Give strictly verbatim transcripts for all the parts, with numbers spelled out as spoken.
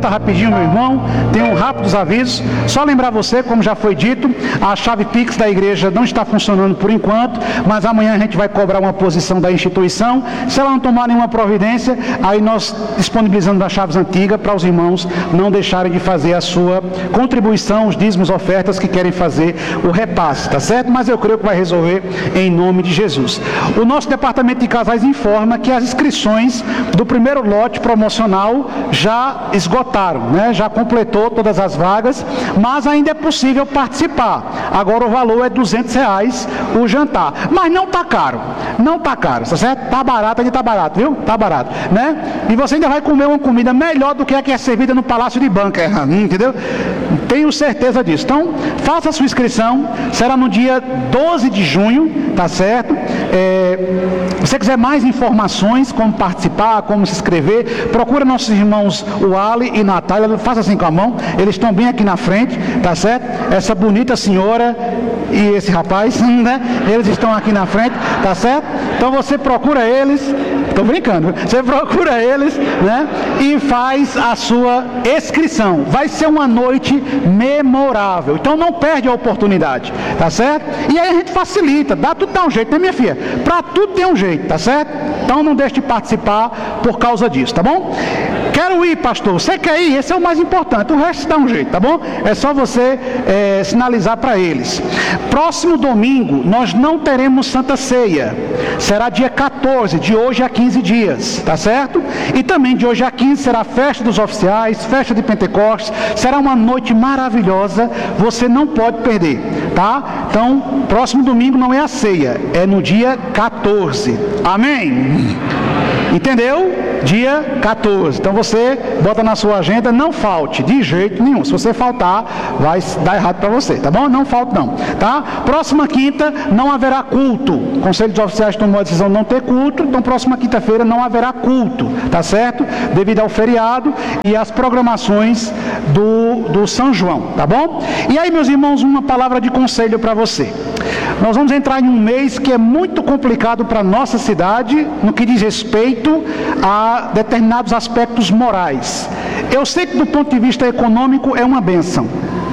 Aproveita rapidinho, meu irmão, tem um rápidos avisos. Só lembrar você, como já foi dito, a chave Pix da igreja não está funcionando por enquanto, mas amanhã a gente vai cobrar uma posição da instituição. Se ela não tomar nenhuma providência, aí nós disponibilizamos as chaves antigas para os irmãos não deixarem de fazer a sua contribuição, os dízimos, ofertas que querem fazer o repasse, tá certo? Mas eu creio que vai resolver em nome de Jesus. O nosso departamento de casais informa que as inscrições do primeiro lote promocional já esgotaram, né? Já completou todas as vagas, mas ainda é possível participar. Agora o valor é duzentos reais o jantar, mas não está caro, não está caro, tá certo? Está barato, aqui está barato, viu? Está barato, né? E você ainda vai comer uma comida melhor do que a que é servida no Palácio de Banca, entendeu? Tenho certeza disso. Então, faça a sua inscrição, será no dia doze de junho, tá certo? É, se você quiser mais informações, como participar, como se inscrever, procura nossos irmãos, o Ali e Natália, faça assim com a mão, eles estão bem aqui na frente, tá certo? Essa bonita senhora e esse rapaz, né? Eles estão aqui na frente, tá certo? Então você procura eles, estou brincando, você procura eles, né? E faz a sua inscrição. Vai ser uma noite memorável, então não perde a oportunidade, tá certo? E aí a gente facilita, dá tudo dá um jeito, né, minha filha? Para tudo tem um jeito, tá certo? Então não deixe de participar por causa disso, tá bom? Quero ir, pastor. Você quer ir? Esse é o mais importante. O resto dá um jeito, tá bom? É só você é, sinalizar para eles. Próximo domingo nós não teremos Santa Ceia. Será dia quatorze, de hoje a quinze dias, tá certo? E também de hoje a quinze será a festa dos oficiais, festa de Pentecostes. Será uma noite maravilhosa. Você não pode perder, tá? Então, próximo domingo não é a ceia, é no dia quatorze. Amém? Entendeu? Dia quatorze. Então você bota na sua agenda, não falte, de jeito nenhum. Se você faltar, vai dar errado para você, tá bom? Não falte não, tá? Próxima quinta não haverá culto. O Conselho dos Oficiais tomou a decisão de não ter culto, então próxima quinta-feira não haverá culto, tá certo? Devido ao feriado e às programações do, do São João, tá bom? E aí, meus irmãos, uma palavra de conselho para você. Nós vamos entrar em um mês que é muito complicado para a nossa cidade, no que diz respeito a determinados aspectos morais. Eu sei que do ponto de vista econômico é uma bênção,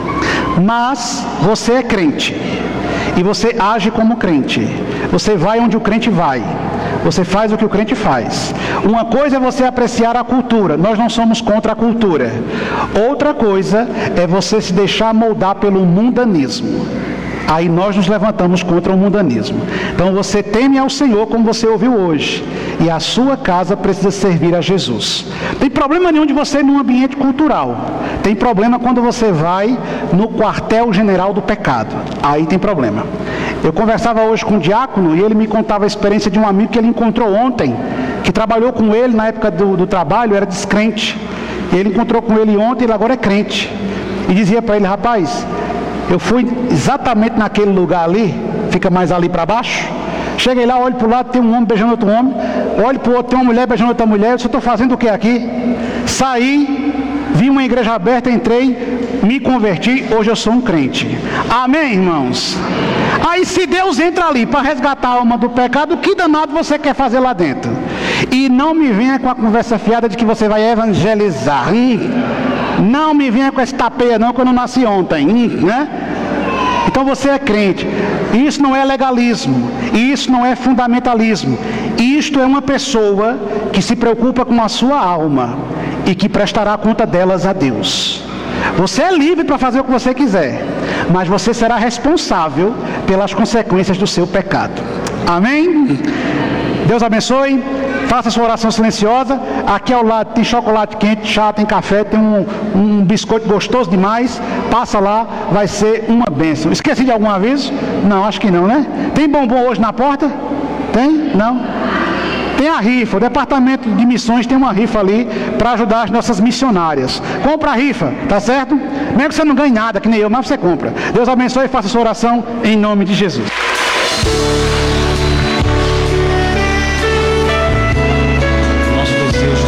mas você é crente, e você age como crente, você vai onde o crente vai, você faz o que o crente faz. Uma coisa é você apreciar a cultura, nós não somos contra a cultura. Outra coisa é você se deixar moldar pelo mundanismo. Aí nós nos levantamos contra o mundanismo. Então você teme ao Senhor, como você ouviu hoje, e a sua casa precisa servir a Jesus. Tem problema nenhum de você ir num ambiente cultural. Tem problema quando você vai no quartel-general do pecado. Aí tem problema. Eu conversava hoje com um diácono e ele me contava a experiência de um amigo que ele encontrou ontem, que trabalhou com ele na época do, do trabalho, era descrente. E ele encontrou com ele ontem, ele agora é crente. E dizia para ele: rapaz, eu fui exatamente naquele lugar ali, fica mais ali para baixo. Cheguei lá, olho para o lado, tem um homem beijando outro homem. Olho para o outro, tem uma mulher beijando outra mulher. Eu disse: estou fazendo o que aqui? Saí, vi uma igreja aberta, entrei, me converti, hoje eu sou um crente. Amém, irmãos? Aí se Deus entra ali para resgatar a alma do pecado, que danado você quer fazer lá dentro? E não me venha com a conversa fiada de que você vai evangelizar. Hum. Não me venha com essa tapeia não, que eu não nasci ontem, né? Então você é crente. Isso não é legalismo, isso não é fundamentalismo. Isto é uma pessoa que se preocupa com a sua alma e que prestará conta delas a Deus. Você é livre para fazer o que você quiser, mas você será responsável pelas consequências do seu pecado. Amém? Deus abençoe. Faça sua oração silenciosa. Aqui ao lado tem chocolate quente, chá, tem café, tem um, um biscoito gostoso demais. Passa lá, vai ser uma bênção. Esqueci de algum aviso? Não, acho que não, né? Tem bombom hoje na porta? Tem? Não? Tem a rifa, o departamento de missões tem uma rifa ali para ajudar as nossas missionárias. Compra a rifa, tá certo? Mesmo que você não ganhe nada, que nem eu, mas você compra. Deus abençoe e faça sua oração em nome de Jesus.